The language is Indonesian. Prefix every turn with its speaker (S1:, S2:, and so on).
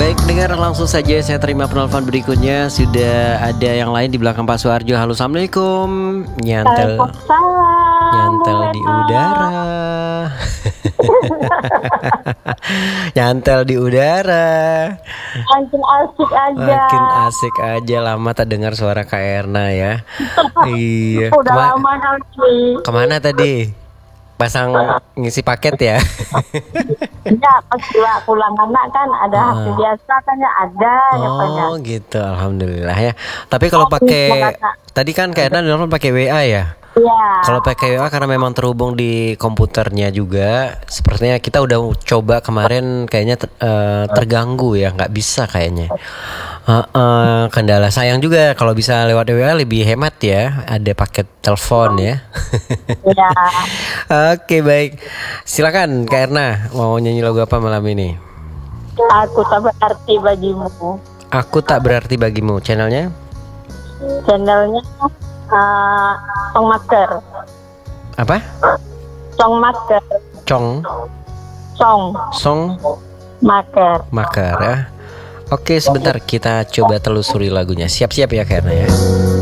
S1: Baik, dengar langsung saja saya terima penelpon berikutnya. Sudah ada yang lain di belakang Pak Suharjo. Halo, assalamualaikum. Nyantel di udara. Nyantel di udara.
S2: Makin asik aja.
S1: Makin asik aja. Lama tak dengar suara Kak Erna ya. Iya.
S2: Udah lama kali.
S1: Kemana tadi? Pasang ngisi paket ya?
S2: Ya, pas pulang anak kan ada HP biasa kan ya ada.
S1: Oh gitu, alhamdulillah ya. Tapi kalau pakai tadi kan Kak Erna nelfon pakai WA ya?
S2: Iya.
S1: Kalau pakai WA karena memang terhubung di komputernya juga, sepertinya kita udah coba kemarin kayaknya terganggu ya, nggak bisa kayaknya. Kendala sayang juga kalau bisa lewat WA lebih hemat ya, ada paket telepon ya.
S2: Iya.
S1: Oke baik, silakan Kak Erna mau nyanyi lagu apa malam ini?
S2: Aku tak berarti bagimu.
S1: Aku tak berarti bagimu, channelnya?
S2: Channelnya Songmaker.
S1: Apa?
S2: Songmaker.
S1: Song
S2: Maker
S1: ya. Oke, sebentar kita coba telusuri lagunya. Siap-siap ya Kak Erna ya.